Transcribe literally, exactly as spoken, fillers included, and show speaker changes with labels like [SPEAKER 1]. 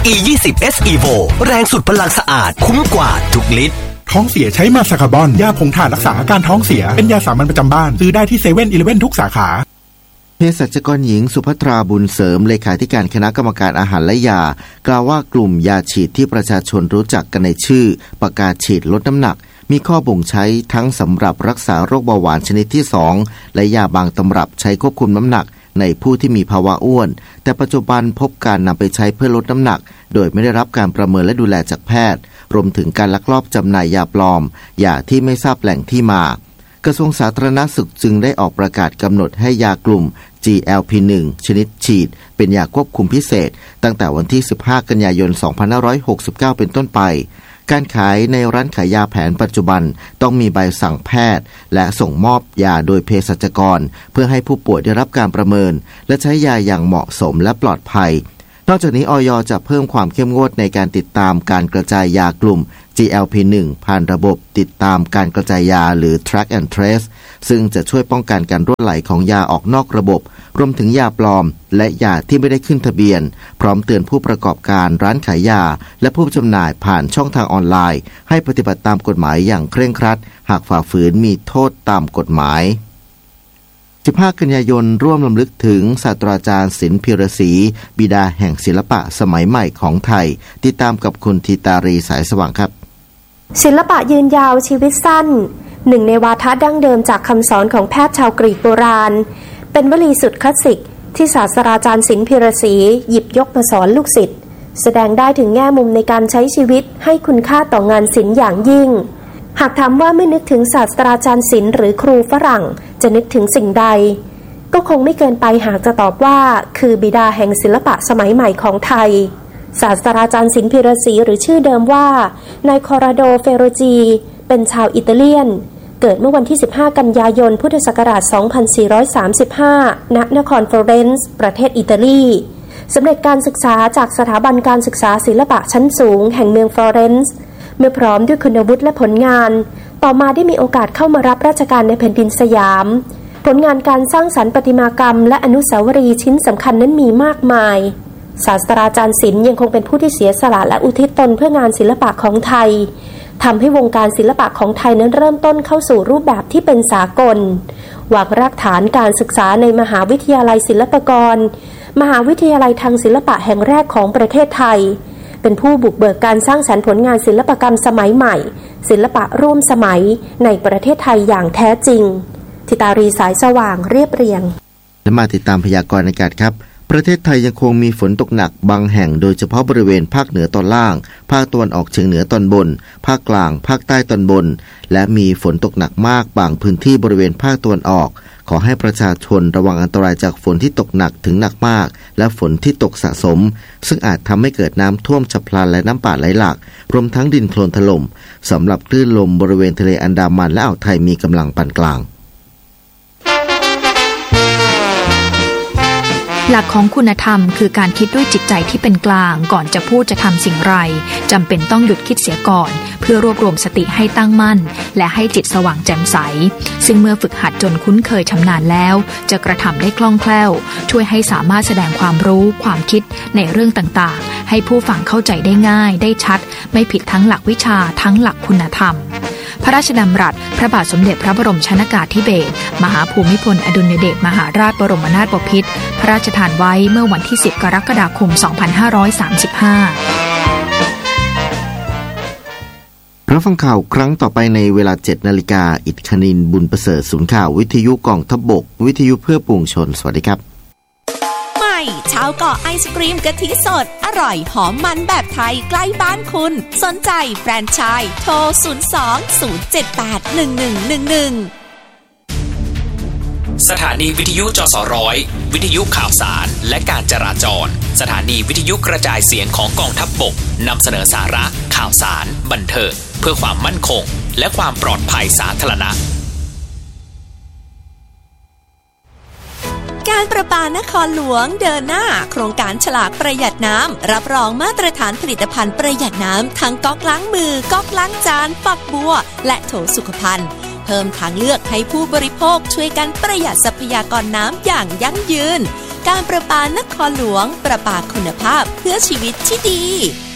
[SPEAKER 1] อี ยี่สิบ เอส Evo แรงสุดพลังสะอาดคุ้มกว่าทุกลิตร
[SPEAKER 2] ท้องเสียใช้มาซาคาบอนยาผงถ่านรักษาอาการท้องเสียเป็นยาสามัญประจำบ้านซื้อได้ที่เซเว่นอีเลฟเว่นทุกสาขา
[SPEAKER 3] เภสัชกรหญิงสุภัทราบุญเสริมเลขาธิการคณะกรรมการอาหารและยากล่าวว่ากลุ่มยาฉีดที่ประชาชนรู้จักกันในชื่อประกาศฉีดลดน้ำหนักมีข้อบ่งใช้ทั้งสำหรับรักษาโรคเบาหวานชนิดที่สองและยาบางตำรับใช้ควบคุมน้ำหนักในผู้ที่มีภาวะอ้วนแต่ปัจจุบันพบการนำไปใช้เพื่อลดน้ำหนักโดยไม่ได้รับการประเมินและดูแลจากแพทย์รวมถึงการลักลอบจำหน่ายยาปลอมยาที่ไม่ทราบแหล่งที่มากระทรวงสาธารณสุขจึงได้ออกประกาศกำหนดให้ยากลุ่ม จี แอล พี หนึ่ง ชนิดฉีดเป็นยาควบคุมพิเศษตั้งแต่วันที่สิบห้ากันยายนสองพันห้าร้อยหกสิบเก้าเป็นต้นไปการขายในร้านขายยาแผนปัจจุบันต้องมีใบสั่งแพทย์และส่งมอบยาโดยเภสัชกรเพื่อให้ผู้ป่วยได้รับการประเมินและใช้ยาอย่างเหมาะสมและปลอดภัยนอกจากนี้อย.จะเพิ่มความเข้มงวดในการติดตามการกระจายยากลุ่ม จี แอล พี หนึ่ง ผ่านระบบติดตามการกระจายยาหรือ Track and Trace ซึ่งจะช่วยป้องกันการรั่วไหลของยาออกนอกระบบรวมถึงยาปลอมและยาที่ไม่ได้ขึ้นทะเบียนพร้อมเตือนผู้ประกอบการร้านขายยาและผู้จำหน่ายผ่านช่องทางออนไลน์ให้ปฏิบัติตามกฎหมายอย่างเคร่งครัดหากฝ่าฝืนมีโทษตามกฎหมายสิบห้ากันยายนร่วมรำลึกถึงศาสตราจารย์ศิลป์พิรศรีบิดาแห่งศิลปะสมัยใหม่ของไทยติดตามกับคุณธิตารีสายสว่างครับ
[SPEAKER 4] ศิลปะยืนยาวชีวิตสั้นหนึ่งในวาทะดั้งเดิมจากคำสอนของแพทย์ชาวกรีกโบราณเป็นวลีสุดคลาสสิกที่ศาสตราจารย์ศิลป์พิรศรีหยิบยกมาสอนลูกศิษย์แสดงได้ถึงแง่มุมในการใช้ชีวิตให้คุณค่าต่องานศิลป์อย่างยิ่งหากถามว่าไม่นึกถึงศาสตราจารย์ศิลป์หรือครูฝรั่งจะนึกถึงสิ่งใดก็คงไม่เกินไปหากจะตอบว่าคือบิดาแห่งศิลปะสมัยใหม่ของไทยศาสตราจารย์ศิลป์พิรศรีหรือชื่อเดิมว่านายคอราโดเฟโรจีเป็นชาวอิตาเลียนเกิดเมื่อวันที่สิบห้ากันยายนพุทธศักราชสองพันสี่ร้อยสามสิบห้าณนครฟลอเรนซ์ประเทศอิตาลีสำเร็จการศึกษาจากสถาบันการศึกษาศิลปะชั้นสูงแห่งเมืองฟลอเรนซ์เมื่อพร้อมด้วยคุณวุฒิและผลงานต่อมาได้มีโอกาสเข้ามารับราชการในแผ่นดินสยามผลงานการสร้างสรรค์ประติมากรรมและอนุสาวรีย์ชิ้นสำคัญนั้นมีมากมายศาสตราจารย์ศิลป์ยังคงเป็นผู้ที่เสียสละและอุทิศตนเพื่องานศิลปะของไทยทำให้วงการศิลปะของไทยนั้นเริ่มต้นเข้าสู่รูปแบบที่เป็นสากลวางรากฐานการศึกษาในมหาวิทยาลัยศิลปากรมหาวิทยาลัยทางศิลปะแห่งแรกของประเทศไทยเป็นผู้บุกเบิกการสร้างสรรค์ผลงานศิลปกรรมสมัยใหม่ศิลปะร่วมสมัยในประเทศไทยอย่างแท้จริงธิตารีสายสว่างเรียบเรียง
[SPEAKER 3] และมาติดตามพยากรณ์อากาศครับประเทศไทยยังคงมีฝนตกหนักบางแห่งโดยเฉพาะบริเวณภาคเหนือตอนล่างภาคตะวันออกเฉียงเหนือตอนบนภาคกลางภาคใต้ตอนบนและมีฝนตกหนักมากบางพื้นที่บริเวณภาคตะวันออกขอให้ประชาชนระวังอันตรายจากฝนที่ตกหนักถึงหนักมากและฝนที่ตกสะสมซึ่งอาจทำให้เกิดน้ำท่วมฉับพลันและน้ำป่าไหลหลากรวมทั้งดินโคลนถล่มสำหรับคลื่นลมบริเวณทะเลอันดามันและอ่าวไทยมีกำลังปานกลาง
[SPEAKER 5] หลักของคุณธรรมคือการคิดด้วยจิตใจที่เป็นกลางก่อนจะพูดจะทำสิ่งไรจำเป็นต้องหยุดคิดเสียก่อนเพื่อรวบรวมสติให้ตั้งมั่นและให้จิตสว่างแจ่มใสซึ่งเมื่อฝึกหัดจนคุ้นเคยชำนาญแล้วจะกระทำได้คล่องแคล่วช่วยให้สามารถแสดงความรู้ความคิดในเรื่องต่างๆให้ผู้ฟังเข้าใจได้ง่ายได้ชัดไม่ผิดทั้งหลักวิชาทั้งหลักคุณธรรมพระราชดำรัสพระบาทสมเด็จพระบรมชนกาธิเบศรมหาภูมิพลอดุลยเดชมหาราชบรมนาถบพิตรพระราชทานไว้เมื่อวันที่สิบกรกฎาคมสองพันห้าร้อยสามสิบห้า
[SPEAKER 3] รับฟังข่าวครั้งต่อไปในเวลา เจ็ดนาฬิกา อิฐคณินบุญประเสริฐศูนย์ข่าววิทยุกองทัพบกวิทยุเพื่อปวงชนสวัสดีครับ
[SPEAKER 6] ใหม่ชาวเกาะไอศกรีมกะทิสดอร่อยหอมมันแบบไทยใกล้บ้านคุณสนใจแฟรนไชส์โทรศูนย์ สอง ศูนย์ เจ็ด แปด หนึ่ง หนึ่ง หนึ่ง หนึ่ง
[SPEAKER 7] สถานีวิทยุจสร้อยวิทยุข่าวสารและการจราจรสถานีวิทยุกระจายเสียงของกองทัพบกนำเสนอสาระข่าวสารบันเทิงเพื่อความมั่นคงและความปลอดภัยสาธารณะ
[SPEAKER 6] การประปานครหลวงเดินหน้าโครงการฉลากประหยัดน้ำรับรองมาตรฐานผลิตภัณฑ์ประหยัดน้ำทั้งก๊อกล้างมือก๊อกล้างจานฝักบัวและโถสุขภัณฑ์เพิ่มทางเลือกให้ผู้บริโภคช่วยกันประหยัดทรัพยากรน้ำอย่างยั่งยืนการประปานครหลวงประปาคุณภาพเพื่อชีวิตที่ดี